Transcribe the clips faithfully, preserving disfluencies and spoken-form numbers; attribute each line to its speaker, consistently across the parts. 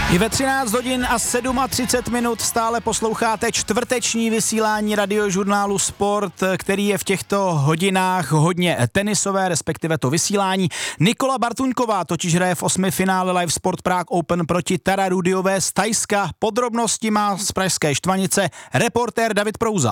Speaker 1: I ve třináct hodin a třicet sedm minut stále posloucháte čtvrteční vysílání radiožurnálu Sport, který je v těchto hodinách hodně tenisové, respektive to vysílání. Nikola Bartuňková totiž hraje v osmi finále Live Sport Prague Open proti Tara Rudiové z Thajska. Podrobnosti má z pražské Štvanice reportér David Prouza.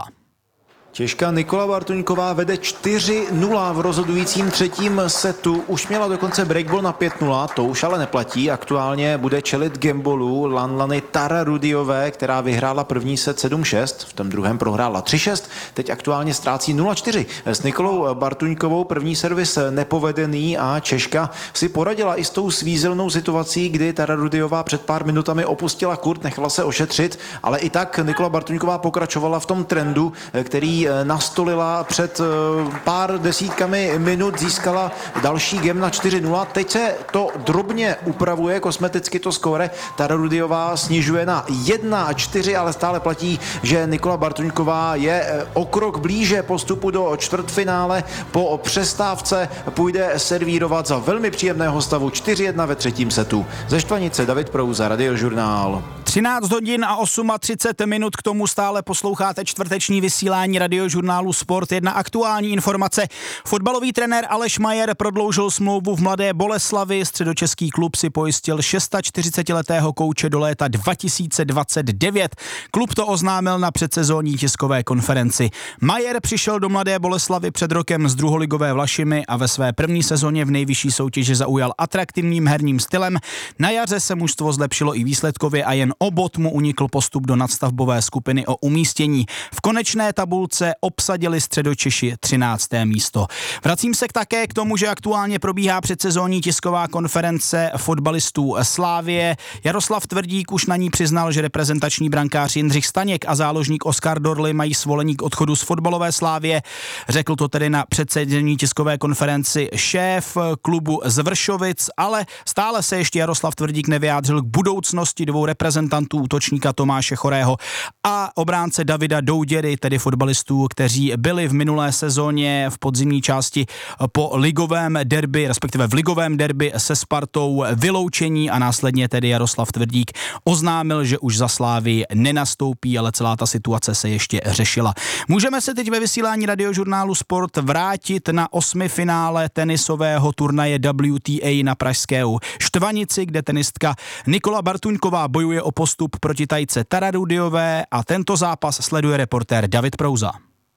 Speaker 2: Češka Nikola Bartuňková vede čtyři nula v rozhodujícím třetím setu. Už měla dokonce breakball na pět nula, to už ale neplatí. Aktuálně bude čelit gambolu Lanlany Tara Rudiové, která vyhrála první set sedm šest, v tom druhém prohrála tři šest, teď aktuálně ztrácí nula čtyři. S Nikolou Bartuňkovou první servis nepovedený a Češka si poradila i s tou svízelnou situací, kdy Tara Rudiová před pár minutami opustila kurt, nechala se ošetřit, ale i tak Nikola Bartuňková pokračovala v tom trendu, který nastolila před pár desítkami minut, získala další game na čtyři nula. Teď se to drobně upravuje, kosmeticky to skóre. Tara Rudiová snižuje na jedna čtyři, ale stále platí, že Nikola Bartuňková je o krok blíže postupu do čtvrtfinále. Po přestávce půjde servírovat za velmi příjemného stavu čtyři jedna ve třetím setu. Ze Štvanice David Prouza, Radiožurnál.
Speaker 1: třináct hodin a třicet osm minut, k tomu stále posloucháte čtvrteční vysílání radiožurnálu Sport. Jedna aktuální informace. Fotbalový trenér Aleš Majer prodloužil smlouvu v Mladé Boleslavi. Středočeský klub si pojistil čtyřicetišestiletého kouče do léta dva tisíce dvacet devět. Klub to oznámil na předsezónní tiskové konferenci. Majer přišel do Mladé Boleslavy před rokem z druholigové Vlašimi a ve své první sezóně v nejvyšší soutěži zaujal atraktivním herním stylem. Na jaře se mužstvo zlepšilo i výsledkově a jen o bod mu unikl postup do nadstavbové skupiny o umístění. V konečné tabulce obsadili Středočeši třinácté místo. Vracím se také k tomu, že aktuálně probíhá předsezónní tisková konference fotbalistů Slávie. Jaroslav Tvrdík už na ní přiznal, že reprezentační brankář Jindřich Staněk a záložník Oskar Dorly mají svolení k odchodu z fotbalové Slávie. Řekl to tedy na předsezónní tiskové konferenci šéf klubu z Vršovic, ale stále se ještě Jaroslav Tvrdík nevyjádřil k budoucnosti dvou reprezentantů, útočníka Tomáše Chorého a obránce Davida Douděry, tedy fotbalistů, kteří byli v minulé sezóně v podzimní části po ligovém derby, respektive v ligovém derby se Spartou vyloučení a následně tedy Jaroslav Tvrdík oznámil, že už za Slávii nenastoupí, ale celá ta situace se ještě řešila. Můžeme se teď ve vysílání radiožurnálu Sport vrátit na osmi finále tenisového turnaje W T A na pražské Štvanici, kde tenistka Nikola Bartuňková bojuje o postup proti Tajce Tara Rudiové a tento zápas sleduje reportér David Prouza.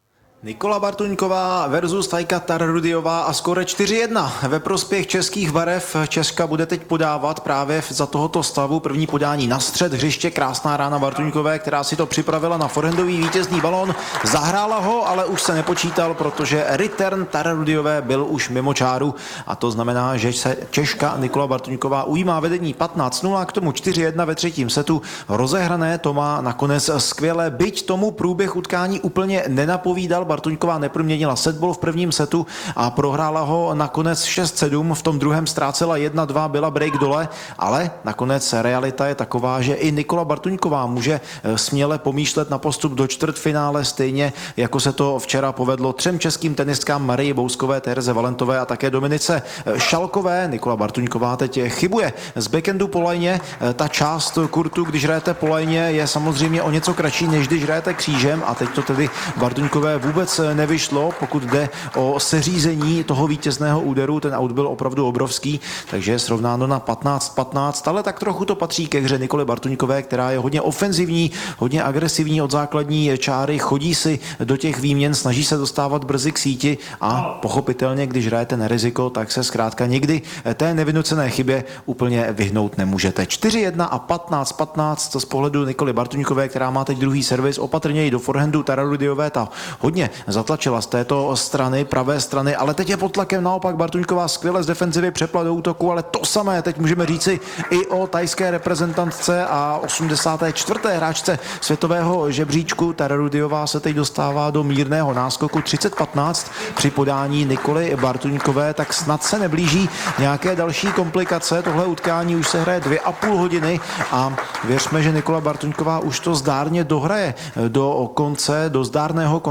Speaker 2: Nikola Bartuňková versus Tajka Tara Rudiová a skóre čtyři jedna ve prospěch českých barev. Česka bude teď podávat právě za tohoto stavu první podání na střed hřiště. Krásná rána Bartuňkové, která si to připravila na forehandový vítězný balón. Zahrála ho, ale už se nepočítal, protože return Tara Rudiové byl už mimo čáru a to znamená, že se Češka Nikola Bartuňková ujímá vedení patnáct nula, k tomu čtyři jedna ve třetím setu. Rozehrané to má nakonec skvěle, byť tomu průběh utkání úplně nenapovídal. Bartuňková neproměnila setball v prvním setu a prohrála ho nakonec šest sedm, v tom druhém ztrácela jedna dva, byla break dole, ale nakonec realita je taková, že i Nikola Bartuňková může směle pomýšlet na postup do čtvrtfinále, stejně jako se to včera povedlo třem českým tenistkám Marii Bouskové, Tereze Valentové a také Dominice Šalkové. Nikola Bartuňková teď chybuje z backendu po lajně. Ta část kurtu, když hrajete po lajně, je samozřejmě o něco kratší, než když hrajete křížem a teď to tedy Bartuňkové vůbec nevyšlo, pokud jde o seřízení toho vítězného úderu, ten out byl opravdu obrovský, takže je srovnáno na patnáct patnáct, ale tak trochu to patří ke hře Nikoly Bartuňkové, která je hodně ofenzivní, hodně agresivní od základní čáry, chodí si do těch výměn, snaží se dostávat brzy k síti a pochopitelně, když hrajete na riziko, tak se zkrátka nikdy té nevynucené chybě úplně vyhnout nemůžete. čtyři jedna a patnáct patnáct z pohledu Nikoly Bartuňkové, která má teď druhý servis, opatrně i do forehandu Tara Rudiové, ta hodně zatlačila z této strany, pravé strany, ale teď je pod tlakem naopak Bartuňková skvěle z defenzivy přepla do útoku, ale to samé teď můžeme říci i o tajské reprezentantce a osmdesáté čtvrté hráčce světového žebříčku. Tara Rudiová se teď dostává do mírného náskoku třicet patnáct při podání Nikoly Bartuňkové, tak snad se neblíží nějaké další komplikace. Tohle utkání už se hraje dvě a půl hodiny a věřme, že Nikola Bartuňková už to zdárně dohraje do konce, do zdárného konce, vede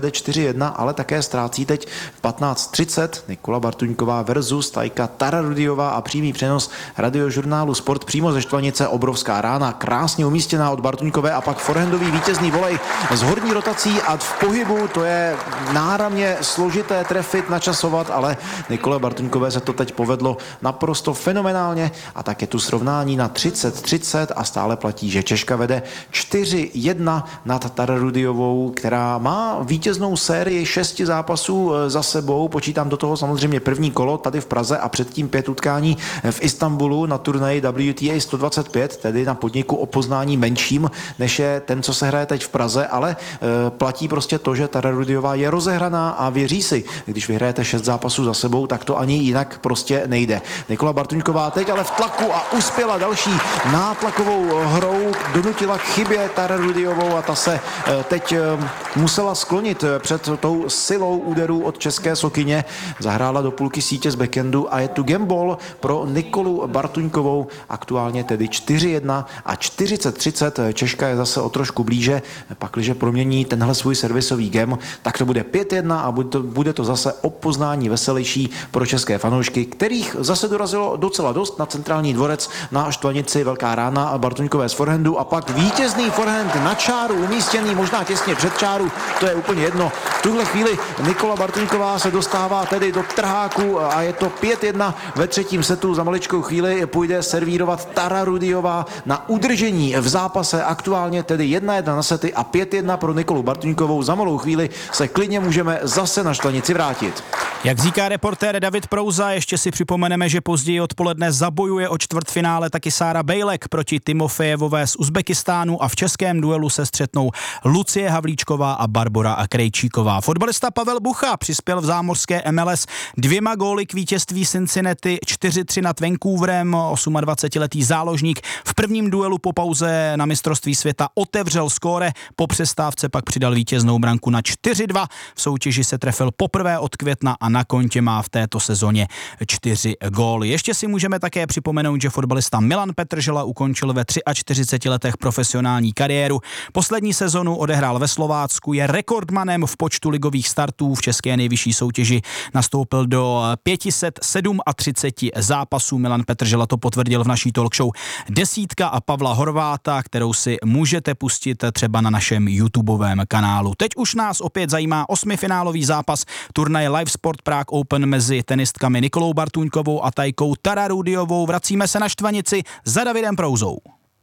Speaker 2: vede čtyři jedna, ale také ztrácí teď patnáct třicet. Nikola Bartuňková versus Tajka Tararudiová a přímý přenos Radiožurnálu Sport přímo ze Štvanice. Obrovská rána, krásně umístěná od Bartuňkové a pak forehandový vítězný volej z horní rotací a v pohybu. To je náramně složité trefit, načasovat, ale Nikole Bartuňkové se to teď povedlo naprosto fenomenálně a tak je tu srovnání na třicet třicet a stále platí, že Češka vede čtyři jedna nad Tararudiovou, která má vítěznou sérii šesti zápasů za sebou. Počítám do toho samozřejmě první kolo tady v Praze a předtím pět utkání v Istanbulu na turnaji W T A sto dvacet pět, tedy na podniku o poznání menším, než je ten, co se hraje teď v Praze, ale e, platí prostě to, že Tararudiová je rozehraná a věří si, když vyhrajete šest zápasů za sebou, tak to ani jinak prostě nejde. Nikola Bartuňková teď ale v tlaku a uspěla další nátlakovou hrou, donutila k chybě Tararudiovou a ta se e, teď e, musela sklonit před tou silou úderů od české sokyně. Zahrála do půlky sítě z backendu a je tu gameball pro Nikolu Bartuňkovou, aktuálně tedy čtyři jedna a čtyřicet třicet. Češka je zase o trošku blíže, pakliže promění tenhle svůj servisový game, tak to bude pět jedna a bude to, bude to zase o poznání veselější pro české fanoušky, kterých zase dorazilo docela dost na centrální dvorec na Štvanici. Velká rána a Bartuňkové z forehandu a pak vítězný forehand na čáru, umístěný možná těsně před čáru, to je úplně jedno. V tuhle chvíli Nikola Bartuňková se dostává tedy do trháku a je to pět jedna ve třetím setu. Za maličkou chvíli půjde servírovat Tararudiová na udržení v zápase, aktuálně tedy jedna jedna na sety a pět jedna pro Nikolu Bartuňkovou. Za malou chvíli se klidně můžeme zase na Štvanici vrátit.
Speaker 1: Jak říká reportér David Prouza, ještě si připomeneme, že později odpoledne zabojuje o čtvrtfinále taky Sára Bejlek proti Timofejevové z Uzbekistánu a v českém duelu se střetnou Lucie Havlíčková a Barbora Krejčíková. Fotbalista Pavel Bucha přispěl v zámořské M L S dvěma góly k vítězství Cincinnati čtyři tři nad Vancouverem. dvacetiosmiletý záložník v prvním duelu po pauze na mistrovství světa otevřel skóre, po přestávce pak přidal vítěznou branku na čtyři dva. V soutěži se trefil poprvé od května a na kontě má v této sezóně čtyři góly. Ještě si můžeme také připomenout, že fotbalista Milan Petržela ukončil ve čtyřiceti třech letech profesionální kariéru. Poslední sezonu odehrál ve Slovácku, je rekordmanem v počtu ligových startů v české nejvyšší soutěži. Nastoupil do pět set třicet sedm zápasů. Milan Petržela to potvrdil v naší talk show Desítka a Pavla Horváta, kterou si můžete pustit třeba na našem YouTubeovém kanálu. Teď už nás opět zajímá osmifinálový zápas turnaje Live Sport Prague Open mezi tenistkami Nikolou Bartuňkovou a Tajkou Tararudiovou. Vracíme se na Štvanici za Davidem Prouzou.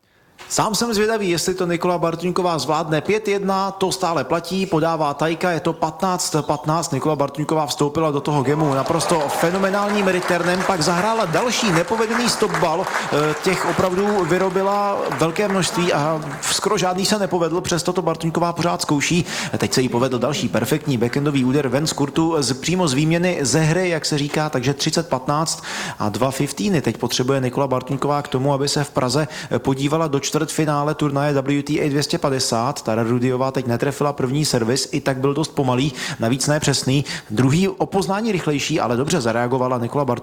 Speaker 2: Sám jsem zvědavý, jestli to Nikola Bartuňková zvládne. Pět jedna, to stále platí, podává Tajka, je to patnáct patnáct. Nikola Bartuňková vstoupila do toho gemu naprosto fenomenálním returnem, pak zahrála další nepovedený stopbal, těch opravdu vyrobila velké množství a skoro žádný se nepovedl, přesto to Bartuňková pořád zkouší. Teď se jí povedl další perfektní backendový úder ven z kurtu, z, přímo z výměny ze hry, jak se říká, takže třicet patnáct a dva fifteeny. Teď potřebuje Nikola Bartuňková k tomu, aby se v Praze podívala do čtvrtfinále turnaje W T A dvě stě padesát. Tararudiová teď netrefila první servis, i tak byl dost pomalý, navíc ne přesný. Druhý o poznání rychlejší, ale dobře zareagovala Nikola Bartuňková.